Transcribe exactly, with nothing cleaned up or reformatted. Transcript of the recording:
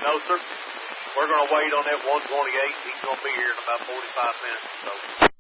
No, sir. We're going to wait on that one twenty-eight. He's going to be here in about forty-five minutes or so.